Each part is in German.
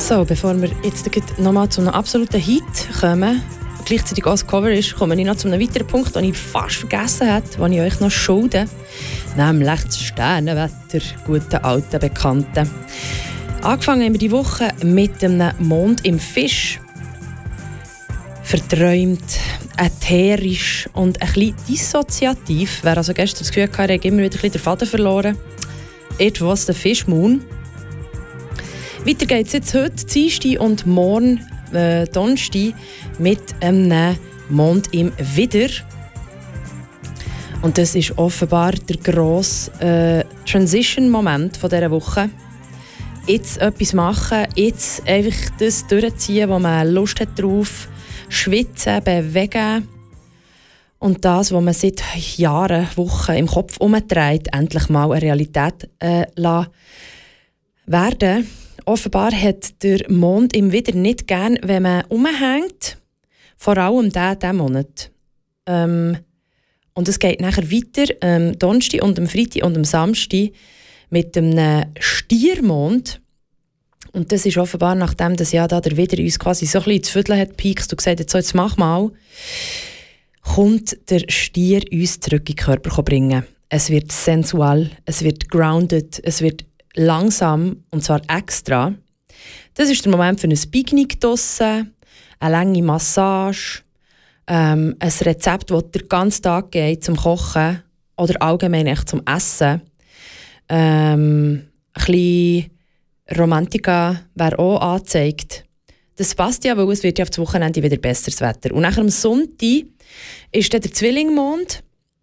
So, bevor wir jetzt nochmal zu einem absoluten Hit kommen, gleichzeitig auch das Cover ist, komme ich noch zu einem weiteren Punkt, den ich fast vergessen habe, den ich euch noch schulde. Nämlich das Sternenwetter, gute alte Bekannte. Angefangen haben wir die Woche mit einem Mond im Fisch. Verträumt, ätherisch und ein bisschen dissoziativ. Wer also gestern das Gefühl hatte, er hat immer wieder ein bisschen den Faden verloren. It was the Fish Moon. Weiter geht es jetzt heute, Dienstag und morgen, Donnerstag, mit einem Mond im Widder. Und das ist offenbar der grosse Transition-Moment dieser Woche. Jetzt etwas machen, jetzt einfach das durchziehen, wo man Lust hat drauf, schwitzen, bewegen und das, was man seit Jahren, Wochen im Kopf umdreht, endlich mal eine Realität lassen werden. Offenbar hat der Mond im Widder nicht gern, wenn man umhängt, vor allem diesen Monat. Und es geht nachher weiter, am Donnerstag und am Freitag und am Samstag mit einem Stiermond. Und das ist offenbar, nachdem das Jahr da der Widder uns quasi so ein bisschen ins Viertel hat gepiekst und gesagt hat, so, jetzt mach mal, kommt der Stier uns zurück in den Körper bringen. Es wird sensual, es wird grounded, es wird langsam, und zwar extra. Das ist der Moment für ein Picknick draussen, eine lange Massage, ein Rezept, das den ganzen Tag geht zum Kochen oder allgemein echt zum Essen. Ein bisschen Romantika wäre auch angezeigt. Das passt ja, weil es wird ja auf das Wochenende wieder besseres Wetter. Und nachher am Sonntag ist dann der Zwillingmond.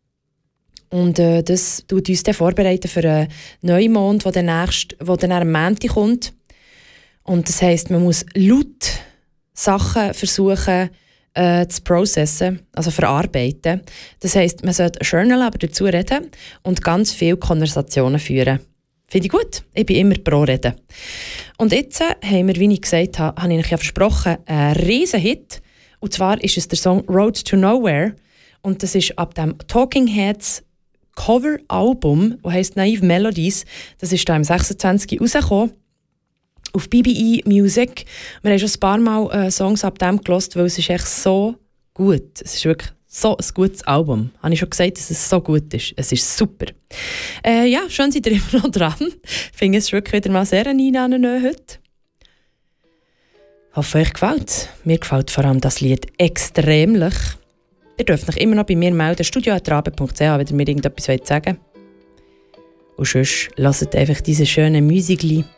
Und das tut uns dann vorbereiten für einen Neumond, der dann am Montag kommt. Und das heisst, man muss laut Sachen versuchen zu processen, also verarbeiten. Das heisst, man sollte journalen, aber dazu reden und ganz viele Konversationen führen. Finde ich gut. Ich bin immer pro Reden. Und jetzt haben wir, wie ich gesagt habe, habe ich euch ja versprochen, einen riesen Hit. Und zwar ist es der Song «Road to Nowhere». Und das ist ab dem Talking Heads Cover-Album, das heisst «Naive Melodies». Das ist da im 26. rausgekommen. Auf BBE Music. Wir haben schon ein paar Mal Songs ab dem gehört, weil es ist echt so gut. Es ist wirklich so ein gutes Album. Habe ich schon gesagt, dass es so gut ist. Es ist super. Ja, schön seid ihr immer noch dran. Ich finde es wirklich wieder mal sehr eine heute. Ich hoffe, euch gefällt es. Mir gefällt vor allem das Lied extremlich. Ihr dürft euch immer noch bei mir melden, studio@rabe.ch, wenn ihr mir irgendetwas sagen wollt. Und sonst lasst einfach diese schönen Musikli